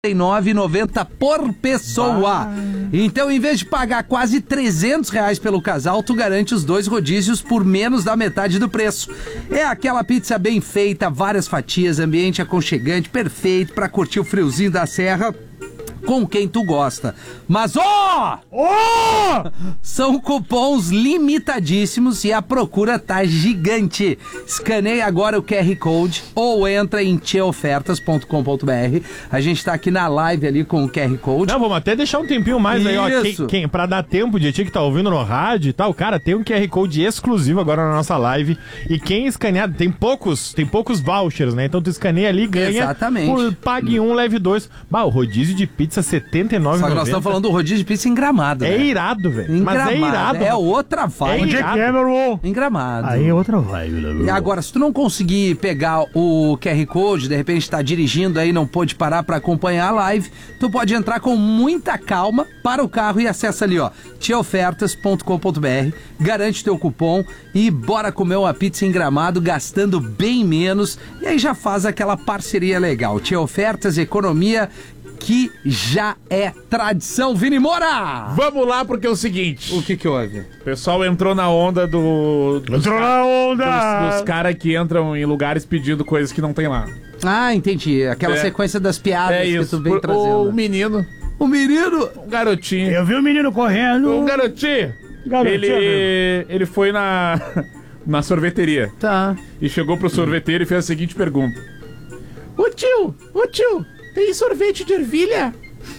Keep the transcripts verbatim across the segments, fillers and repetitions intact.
nove reais e noventa centavos por pessoa. Ah. Então, em vez de pagar quase trezentos reais pelo casal, tu garante os dois rodízios por menos da metade do preço. É aquela pizza bem feita, várias fatias, ambiente aconchegante, perfeito para curtir o friozinho da serra com quem tu gosta. Mas, ó! Oh! Oh! São cupons limitadíssimos e a procura tá gigante. Escaneie agora o Q R Code ou entra em tchê ofertas ponto com ponto b r. A gente tá aqui na live ali com o Q R Code. Não, vamos até deixar um tempinho mais. Isso. Aí, ó. Quem, quem, pra dar tempo de ti que tá ouvindo no rádio e tal, cara, tem um Q R Code exclusivo agora na nossa live. E quem escanear, tem poucos, tem poucos vouchers, né? Então tu escaneia ali e ganha. Exatamente. Por, pague um, leve dois. Bah, o rodízio de pizza setenta e nove reais e noventa centavos. Só que nós estamos falando do rodízio de pizza em Gramado, É né? irado, velho. Em Mas Gramado, é irado. É outra vibe. Onde é que é, meu irmão? Em Gramado. Aí é outra vibe, né, meu? E agora, se tu não conseguir pegar o Q R Code, de repente tá dirigindo aí, não pôde parar pra acompanhar a live, tu pode entrar com muita calma para o carro e acessa ali, ó, tchê ofertas ponto com ponto b r, garante teu cupom e bora comer uma pizza em Gramado gastando bem menos e aí já faz aquela parceria legal. Tchê Ofertas, economia que já é tradição. Vini Moura! Vamos lá, porque é o seguinte. O que que houve? O pessoal entrou na onda do... dos entrou ca... na onda! Dos, dos caras que entram em lugares pedindo coisas que não tem lá. Ah, entendi. Aquela é. sequência das piadas é que isso. tu vem Por, trazendo. O menino... O menino... Um garotinho. Eu vi o menino correndo. Um garotinho. garotinho ele, ele foi na... na sorveteria. Tá. E chegou pro sorveteiro e fez a seguinte pergunta. Ô tio, ô tio... Tem sorvete de ervilha?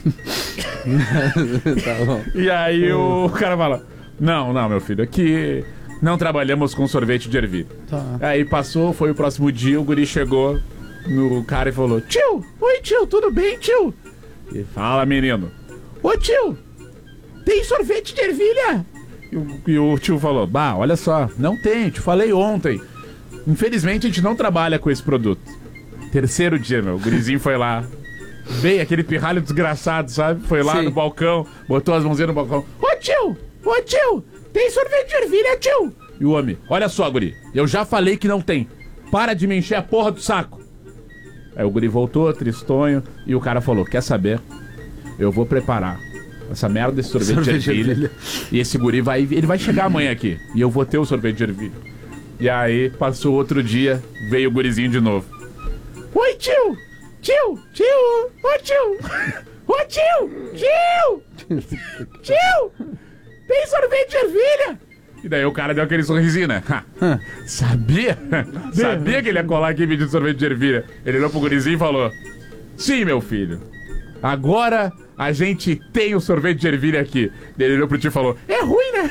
Tá bom. E aí o cara fala: Não, não, meu filho, aqui não trabalhamos com sorvete de ervilha. Tá. Aí passou, foi o próximo dia, o guri chegou no cara e falou: Tio, oi tio, tudo bem, tio? E fala, menino: Ô tio, tem sorvete de ervilha? E o, e o tio falou: Bah, olha só, não tem, te falei ontem. Infelizmente a gente não trabalha com esse produto. Terceiro dia, meu, o gurizinho foi lá. Bem, aquele pirralho desgraçado, sabe? Foi lá Sim. no balcão, botou as mãozinhas no balcão. Ô tio, ô tio, tem sorvete de ervilha, tio? E o homem: Olha só, guri, eu já falei que não tem. Para de me encher a porra do saco. Aí o guri voltou, tristonho, e o cara falou: Quer saber? Eu vou preparar essa merda desse sorvete, sorvete de, ervilha, de ervilha. E esse guri vai, ele vai chegar amanhã aqui. E eu vou ter o sorvete de ervilha. E aí, passou outro dia, veio o gurizinho de novo. Oi, tio! Tio! Tio! Ô, tio! Ô, tio! Tio! Tio! Tem sorvete de ervilha? E daí o cara deu aquele sorrisinho, né? Ha, sabia? Sabia que ele ia colar aqui pedindo sorvete de ervilha. Ele olhou pro gurizinho e falou: Sim, meu filho. Agora a gente tem o sorvete de ervilha aqui. Ele olhou pro tio e falou: É ruim, né?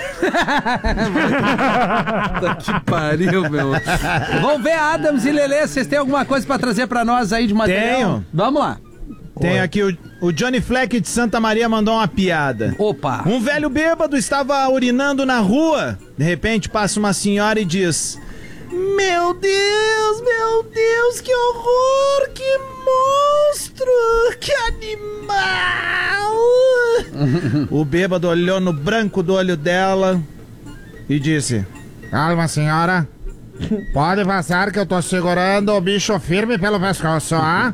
Que pariu, meu. Vamos ver, Adams e Lelê, vocês têm alguma coisa pra trazer pra nós aí de material? Tenho. Vamos lá. Tem aqui o, o Johnny Fleck de Santa Maria mandou uma piada. Opa. Um velho bêbado estava urinando na rua. De repente passa uma senhora e diz: Meu Deus, meu Deus, que horror, que monstro, que animal. O bêbado olhou no branco do olho dela e disse: Calma, senhora. Pode passar que eu tô segurando o bicho firme pelo pescoço, ah?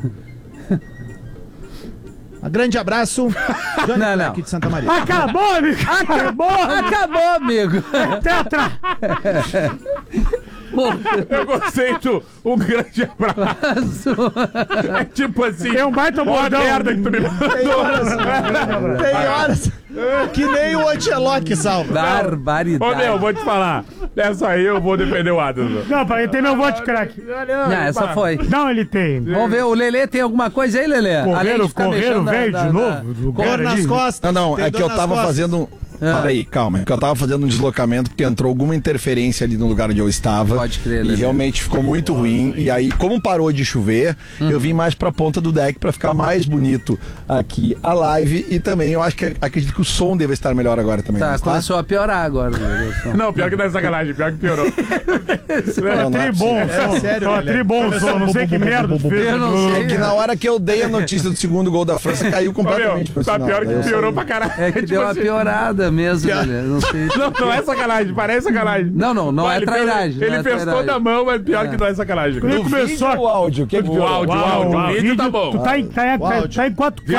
Um grande abraço, Johnny não, Fleck não. de Santa Maria. Acabou, amigo! Acabou, acabou, amigo. Tetra! Eu gostei do um grande abraço. É tipo assim, é um baita bordão. merda que tu me mandou. Tem horas, tem horas que nem o Ancelotti salva. Barbaridade. Ô meu, vou te falar. Nessa aí eu vou defender o Adams. Não, pai, ele tem meu voto, craque. Não, essa foi. Não, ele tem. Vamos ver, o Lelê tem alguma coisa aí, Lelê? Correram, correram, velho, de novo. Dor nas costas. Não, não, é que eu tava costas. fazendo... Ah. Peraí, calma. É que eu tava fazendo um deslocamento porque entrou alguma interferência ali no lugar onde eu estava. Pode crer, E né? realmente ficou muito ruim. E aí, como parou de chover, Hum. eu vim mais pra ponta do deck pra ficar mais bonito aqui a live. E também eu acho que acredito que o som deve estar melhor agora também. Tá, mas começou a piorar agora. Lelê. Não, pior que não é sacanagem, pior que piorou. Não, não é Tribom, possível. som. sério, Tava velho. tribom, som. Não sei que merda tu fez. Eu não sei. É que na hora que eu dei a notícia do segundo gol da França, caiu Ô, completamente meu, pro tá sinal. pior Daí que eu piorou saí. pra caralho. É que Tipo deu uma assim, piorada, nada mesmo, Pior. velho. Não sei. Não, não é sacanagem, parece sacanagem. Não, não, não Pô, é ele trairagem. Fez, não ele é fez trairagem. toda a mão, mas pior que não é sacanagem. Quando ele começou a... O áudio, o que é que O áudio, o áudio. O vídeo tá bom. Tu tá em, tá em, O áudio. tá em quatro K.